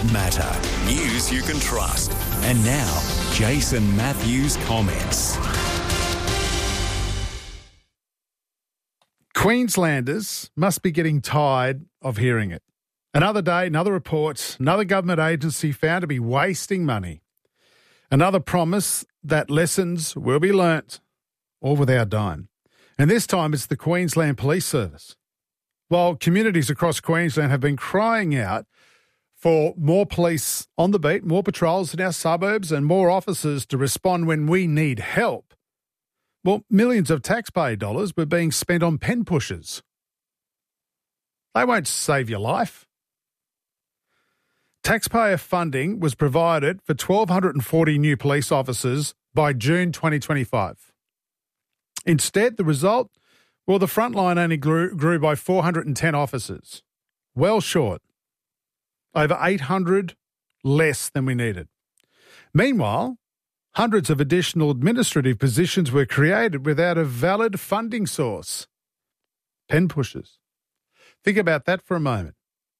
matter. News you can trust. And now, Jason Matthews comments. Queenslanders must be getting tired of hearing it. Another day, another report, another government agency found to be wasting money. Another promise that lessons will be learnt, all without a dime. And this time it's the Queensland Police Service. While communities across Queensland have been crying out for more police on the beat, more patrols in our suburbs and more officers to respond when we need help, well, millions of taxpayer dollars were being spent on pen pushers. They won't save your life. Taxpayer funding was provided for 1,240 new police officers by June 2025. Instead, the result? Well, the front line only grew by 410 officers. Well short. Over 800 less than we needed. Meanwhile, hundreds of additional administrative positions were created without a valid funding source. Pen pushers. Think about that for a moment.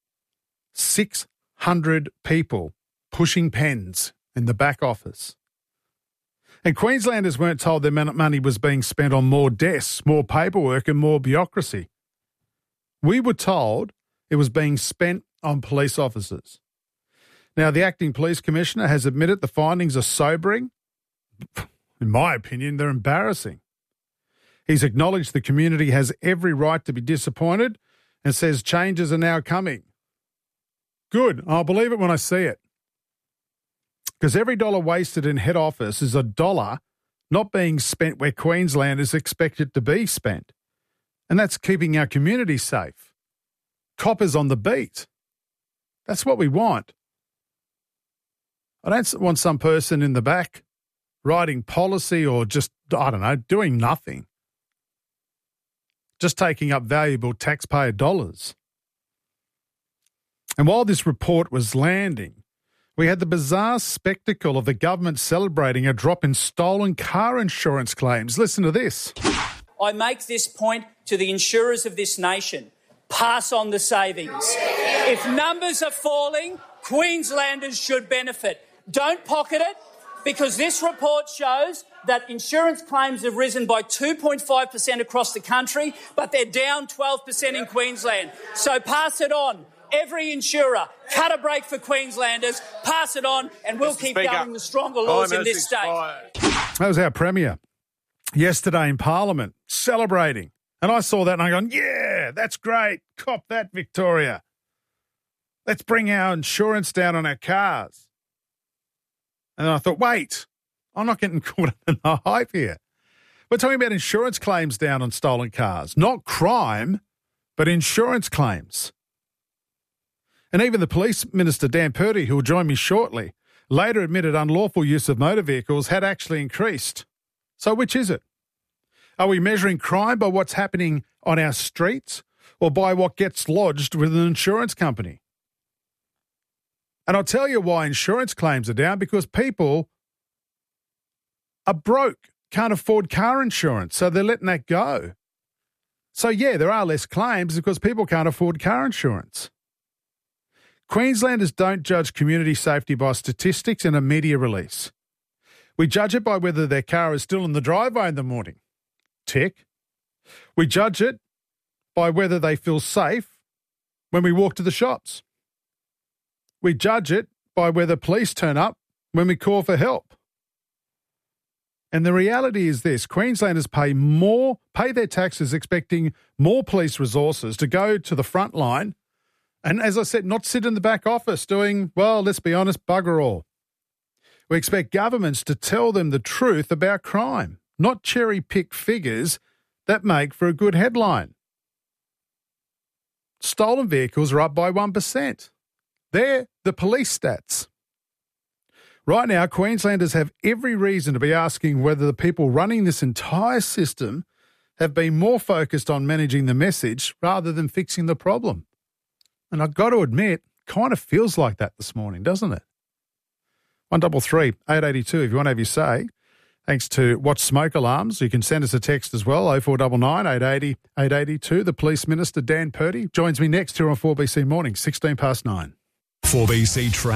600 people pushing pens in the back office. And Queenslanders weren't told their money was being spent on more desks, more paperwork and more bureaucracy. We were told it was being spent on police officers. Now, the acting police commissioner has admitted the findings are sobering. In my opinion, they're embarrassing. He's acknowledged the community has every right to be disappointed and says changes are now coming. Good. I'll believe it when I see it. Because every dollar wasted in head office is a dollar not being spent where Queensland is expected to be spent. And that's keeping our community safe. Coppers on the beat. That's what we want. I don't want some person in the back writing policy or just, doing nothing. Just taking up valuable taxpayer dollars. And while this report was landing, we had the bizarre spectacle of the government celebrating a drop in stolen car insurance claims. Listen to this. I make this point to the insurers of this nation. Pass on the savings. If numbers are falling, Queenslanders should benefit. Don't pocket it, because this report shows that insurance claims have risen by 2.5% across the country, but they're down 12% in Queensland. So pass it on. Every insurer, cut a break for Queenslanders, pass it on, and we'll keep going with stronger laws in this state. That was our Premier yesterday in Parliament, celebrating. And I saw that and I'm going, yeah, that's great. Cop that, Victoria. Let's bring our insurance down on our cars. And then I thought, wait, I'm not getting caught up in the hype here. We're talking about insurance claims down on stolen cars. Not crime, but insurance claims. And even the Police Minister, Dan Purdy, who will join me shortly, later admitted unlawful use of motor vehicles had actually increased. So which is it? Are we measuring crime by what's happening on our streets or by what gets lodged with an insurance company? And I'll tell you why insurance claims are down, because people are broke, can't afford car insurance, so they're letting that go. So, yeah, there are less claims because people can't afford car insurance. Queenslanders don't judge community safety by statistics and a media release. We judge it by whether their car is still in the driveway in the morning. Tick. We judge it by whether they feel safe when we walk to the shops. We judge it by whether police turn up when we call for help. And the reality is this: Queenslanders pay their taxes expecting more police resources to go to the front line. And as I said, not sit in the back office doing, well, let's be honest, bugger all. We expect governments to tell them the truth about crime, not cherry-pick figures that make for a good headline. Stolen vehicles are up by 1%. They're the police stats. Right now, Queenslanders have every reason to be asking whether the people running this entire system have been more focused on managing the message rather than fixing the problem. And I've got to admit, kind of feels like that this morning, doesn't it? 133 882 if you want to have your say. Thanks to Watch Smoke Alarms. You can send us a text as well, 0499 880 882. The Police Minister, Dan Purdy, joins me next here on 4BC Morning, 16 past 9. 4BC